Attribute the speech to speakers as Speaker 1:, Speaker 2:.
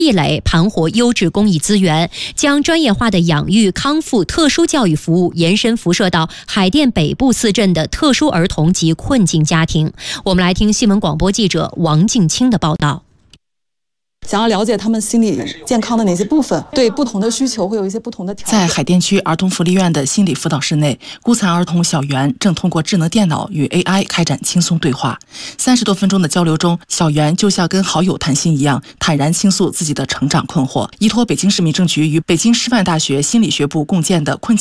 Speaker 1: 积累盘活优质公益资源，将专业化的养育、康复、特殊教育服务延伸辐射到海淀北部4镇的特殊儿童及困境家庭。我们来听新闻广播记者王静清的报道。
Speaker 2: 想要了解他们心理健康的哪些部分，对不同的需求会有一些不同的调整。
Speaker 3: 在海淀区儿童福利院的心理辅导室内，孤残儿童小袁正通过智能电脑与 AI 开展轻松对话。30多分钟的交流中，小袁就像跟好友谈心一样，坦然倾诉自己的成长困惑，依托北京市民政局与北京师范大学心理学部共建的困境